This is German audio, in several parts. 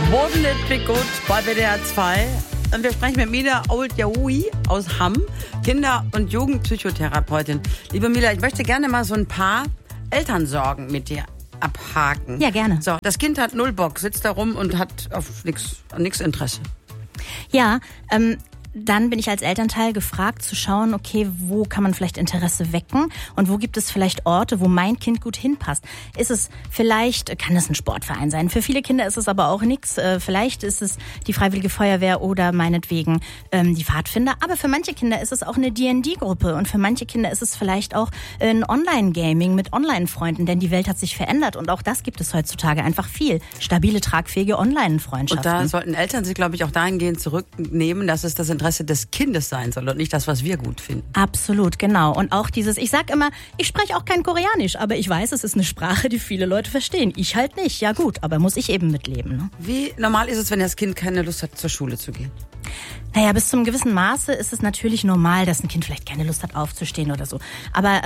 Wurden nicht gut bei WDR 2. Und wir sprechen mit Mila Old-Yahui aus Hamm, Kinder- und Jugendpsychotherapeutin. Liebe Mila, ich möchte gerne mal so ein paar Elternsorgen mit dir abhaken. Ja, gerne. So, das Kind hat null Bock, sitzt da rum und hat auf nix Interesse. Ja, dann bin ich als Elternteil gefragt zu schauen, okay, wo kann man vielleicht Interesse wecken und wo gibt es vielleicht Orte, wo mein Kind gut hinpasst. Ist es vielleicht, kann es ein Sportverein sein, für viele Kinder ist es aber auch nichts. Vielleicht ist es die Freiwillige Feuerwehr oder meinetwegen die Pfadfinder, aber für manche Kinder ist es auch eine D&D-Gruppe und für manche Kinder ist es vielleicht auch ein Online-Gaming mit Online-Freunden, denn die Welt hat sich verändert und auch das gibt es heutzutage einfach viel. Stabile, tragfähige Online-Freundschaften. Und da sollten Eltern sich, glaube ich, auch dahingehend zurücknehmen, dass es das Interesse des Kindes sein soll und nicht das, was wir gut finden. Absolut, genau. Und auch dieses, ich sag immer, ich spreche auch kein Koreanisch, aber ich weiß, es ist eine Sprache, die viele Leute verstehen. Ich halt nicht. Ja gut, aber muss ich eben mitleben. Ne? Wie normal ist es, wenn das Kind keine Lust hat, zur Schule zu gehen? Naja, bis zum gewissen Maße ist es natürlich normal, dass ein Kind vielleicht keine Lust hat, aufzustehen oder so. Aber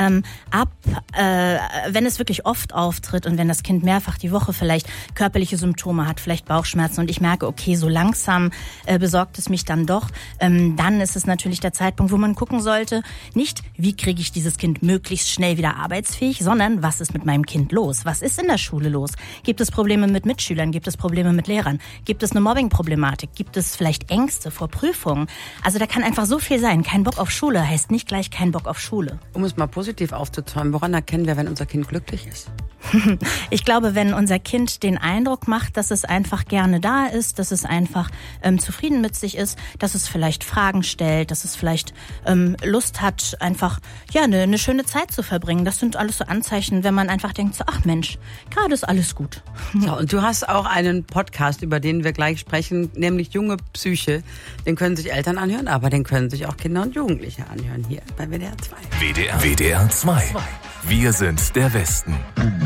wenn es wirklich oft auftritt und wenn das Kind mehrfach die Woche vielleicht körperliche Symptome hat, vielleicht Bauchschmerzen und ich merke, okay, so langsam besorgt es mich dann doch, dann ist es natürlich der Zeitpunkt, wo man gucken sollte, nicht, wie kriege ich dieses Kind möglichst schnell wieder arbeitsfähig, sondern was ist mit meinem Kind los? Was ist in der Schule los? Gibt es Probleme mit Mitschülern? Gibt es Probleme mit Lehrern? Gibt es eine Mobbing-Problematik? Gibt es vielleicht Ängste vor Prüfungen? Also da kann einfach so viel sein. Kein Bock auf Schule heißt nicht gleich kein Bock auf Schule. Um es mal positiv aufzuzäumen, woran erkennen wir, wenn unser Kind glücklich ist? Ich glaube, wenn unser Kind den Eindruck macht, dass es einfach gerne da ist, dass es einfach zufrieden mit sich ist, dass es vielleicht Fragen stellt, dass es vielleicht Lust hat, einfach eine schöne Zeit zu verbringen. Das sind alles so Anzeichen, wenn man einfach denkt, so, ach Mensch, gerade ist alles gut. So, und du hast auch einen Podcast, über den wir gleich sprechen, nämlich Junge Psyche. Den können sich Eltern anhören, aber den können sich auch Kinder und Jugendliche anhören, hier bei WDR 2. WDR 2. Wir sind der Westen.